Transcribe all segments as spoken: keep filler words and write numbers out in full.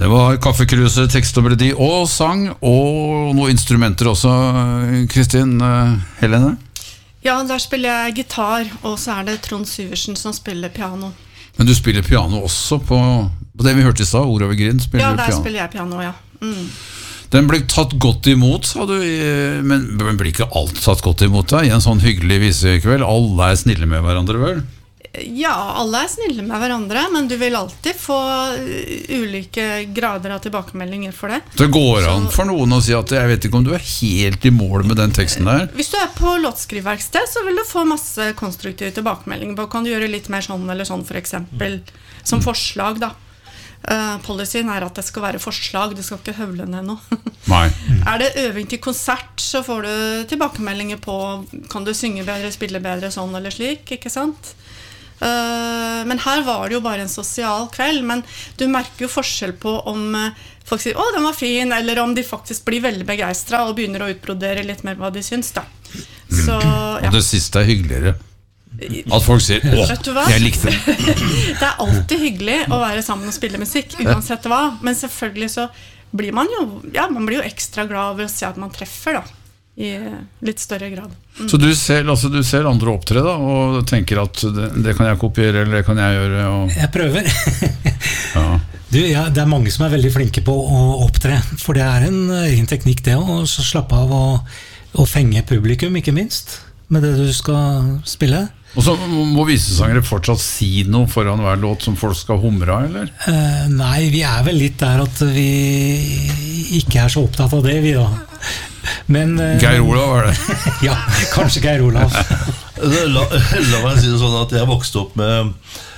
Det var kaffekruset, tekst og melodi og sang, og noen instrumenter også, Kristin Helene? Ja, der spiller jeg gitar, og så er det Trond Syversen som spiller piano. Men du spiller piano også på, på det vi hørte i stad, Ord over grind? Ja, der piano. spiller jeg piano, ja. Mm. Den ble tatt godt imot, sa du, men den ble ikke alt tatt godt imot deg i en sånn hyggelig visekveld. Alle er snille med hverandre, vel? Ja, alle er snille med hverandre, men du vil alltid få ulike grader av tilbakemeldinger for det. Det går an for noen å si at jeg vet ikke om du er helt i mål med den teksten der. Hvis du er på låtskriverksted, så vil du få masse konstruktive tilbakemeldinger. Kan du gjøre litt mer sånn eller sånn, for eksempel, som forslag da. Uh, policyen er at det skal være forslag, du skal ikke høvle ned noe. Nei. Er det øving til konsert, så får du tilbakemeldinger på, kan du synge bedre, spille bedre, sånn eller slik, ikke sant? Uh, men her var det jo bare en sosial kveld, men du merker jo forskjell på om uh, folk sier, å, den var fin, eller om de faktisk blir veldig begeistret og begynner å utbrodere litt mer hva de syns da. Så, ja. Og det siste er hyggeligere. At folk sier, å, jeg likte det. Det er alltid hyggelig å være sammen og spille musikk, uansett hva, men selvfølgelig så blir man jo, ja, man blir jo ekstra glad over å se at man treffer da, i litt større grad. Mm. Så du ser, altså, du ser andre opptre da, og tenker at det, det kan jeg kopiere, eller det kan jeg gjøre? Og... Jeg prøver. Ja. Du, ja, det er mange som er veldig flinke på å opptre, for det er en egen teknikk det, og så slappe av og, og fenge publikum, ikke minst, med det du skal spille. Og så må visesangere fortsatt si noe foran hver låt som folk skal humre av, eller? Uh, nei, vi er vel litt der at vi ikke er så opptatt av det, vi da. Men, uh, Geir Olav er det? Ja, kanskje Geir Olav. la, la meg si det sånn at jeg vokste opp med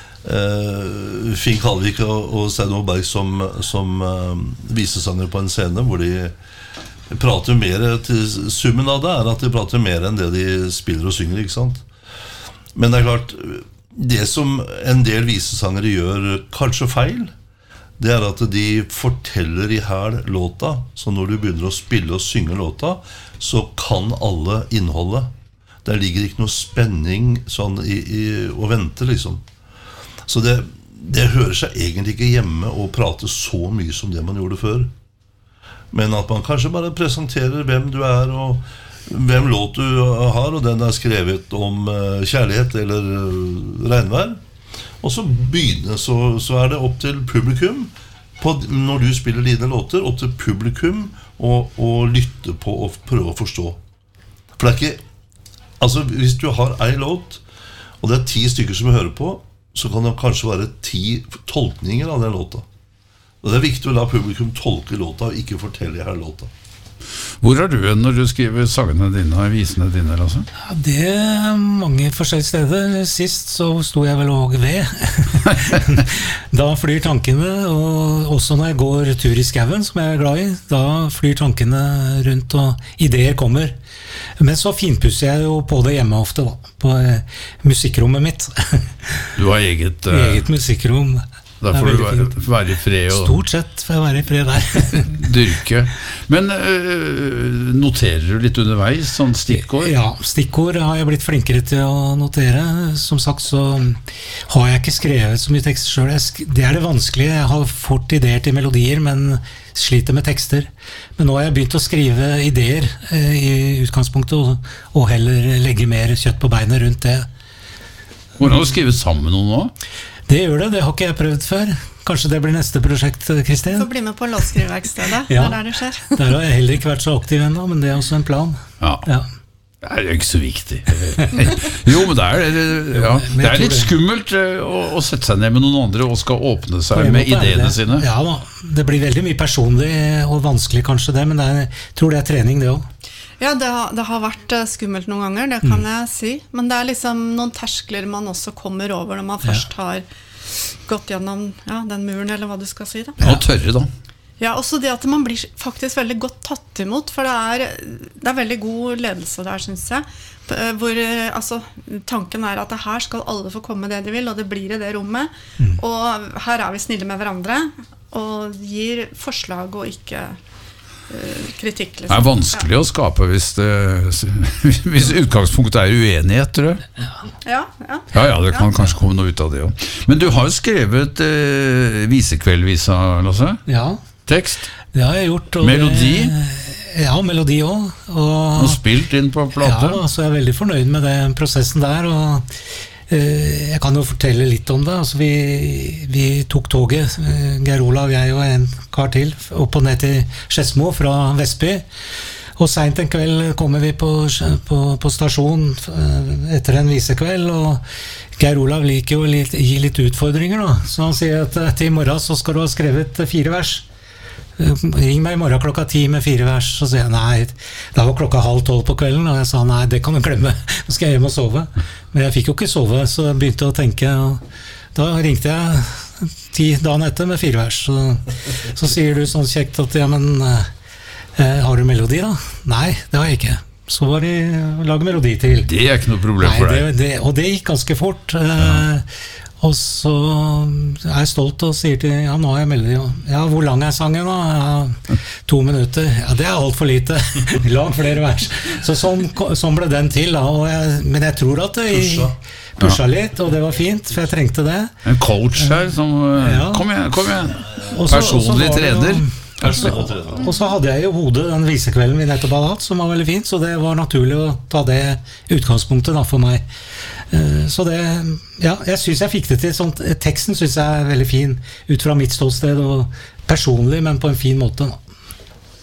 uh, Finn Kalvik og, og Stein Ove Berg som, som uh, visesangere på en scene, hvor de prater mer til, summen av det er at de prater mer enn det de spiller og synger, ikke sant? Men det er klart, det som en del visesangere gjør kanskje feil, det er at de forteller i her låta, så når du begynner å spille og synge låta, så kan alle innholdet. Der ligger ikke noe spenning sånn i, i, å vente, liksom. Så det, det hører seg egentlig ikke hjemme å prate så mye som det man gjorde før. Men at man kanskje bare presenterer hvem du er, og hvem låt du har, og den er skrevet om kjærlighet eller regnvær. Og så begynner, så, så er det opp til publikum, på, når du spiller dine låter, opp til publikum å, å lytte på og prøve å forstå. For det er ikke, altså hvis du har en låt, og det er ti stykker som hører på, så kan det kanskje være ti tolkninger av den låta. Og det er viktig å la publikum tolke låta, og ikke fortelle her låta. Hvor er du når du skriver sangene dine og visene dine? Altså? Ja, det er mange forskjellige steder. Sist så sto jeg vel og ved. Da flyr tankene, og også når jeg går tur i skauen, som jeg er glad i, da flyr tankene rundt, og ideer kommer. Men så finpusser jeg jo på det hjemme ofte, da, på musikkrommet mitt. Du har eget... Uh... Eget musikkrom. Da får du være, være i fred og stort sett får jeg være i fred der. Dyrke. Men øh, noterer du litt underveis, sånn stikkord? Ja, stikkord har jeg blitt flinkere til å notere. Som sagt så har jeg ikke skrevet så mye tekster selv. Det er det vanskelige. Jeg har fort ideer til melodier, men sliter med tekster. Men nå har jeg begynt å skrive ideer eh, i utgangspunktet, og, og heller legge mer kjøtt på beinet rundt det. Hvordan har du skrivet sammen noe nå? Det gjør det, det har ikke jeg prøvd før. Kanskje det blir neste prosjekt, Kristin? Du får bli med på låtskriverkstedet, ja. Det er der det skjer. Der har jeg heller ikke vært så aktiv ennå, men det er også en plan. Ja, ja. Det er jo ikke så viktig. Jo, men det er, ja. Det er litt skummelt å, å sette seg ned med noen andre og skal åpne seg med ideene sine. Ja da, det blir veldig mye personlig og vanskelig kanskje det, men det er, jeg tror det er trening det også. Ja, det har, det har vært skummelt noen ganger, det kan mm. jeg si. Men det er liksom noen terskler man også kommer over når man først ja. har gått gjennom ja, den muren, eller hva du skal si da. Ja, tørre da. Ja, også det at man blir faktisk veldig godt tatt imot, for det er, det er veldig god ledelse der, synes jeg. Hvor, altså, tanken er at her skal alle få komme det de vil, og det blir i det rommet. Mm. Og her er vi snille med hverandre, og gir forslag og ikke kritikk. Det er vanskelig ja. å skape hvis, det, hvis utgangspunktet er uenighet, tror jeg. Ja, ja. Ja, ja, det kan ja. kanskje komme noe ut av det også. Men du har jo skrevet eh, visekveldvisa, Lasse? Ja. Tekst? Det har jeg gjort. Melodi? Det, ja, melodi også. Og, og spilt inn på plate? Ja, så jeg er veldig fornøyd med den prosessen der, og jeg kan jo fortelle litt om det. Altså vi, vi tok toget, Geir Olav, jeg og en kar til, opp og ned til Skedsmo fra Vestby. Og sent en kveld kommer vi på, på, på stasjon etter en visekveld, og Geir Olav liker jo å gi litt utfordringer da. Så han sier at til i morgen så skal du ha skrevet fire vers. Ring meg i morgen klokka ti med fire vers. Så sier jeg nei, det var klokka halv tolv på kvelden, og jeg sa nei, det kan du glemme, nå skal jeg hjem og sove. Men jeg fikk jo ikke sove, så jeg begynte å tenke, og da ringte jeg ti dagen etter med fire vers. Så, så sier du sånn kjekt at ja, men eh, har du melodi da? Nei, det har jeg ikke. Så var det å lage melodi til. Det er ikke noe problem nei, for deg. Det, det, og det gikk ganske fort. Ja. Eh, Og så er jeg stolt og sier til ja, nå har jeg melodi. Ja, hvor lang er sangen da? Ja, to minutter. Ja, det er alt for lite. Lag flere vers. Så sånn, sånn ble den til da. Og jeg, men jeg tror at det pusha, pusha litt, og det var fint, for jeg trengte det. En coach her som ja. Kom igjen, kom igjen. Også, Personlig også trener. Og så, og så hadde jeg jo hodet den visekvelden vi nettopp hadde hatt, som var veldig fint, så det var naturlig å ta det utgangspunktet da for meg. Så det, ja, jeg synes jeg fikk det til sånt, teksten synes jeg er veldig fin ut fra mitt ståsted og personlig, men på en fin måte da.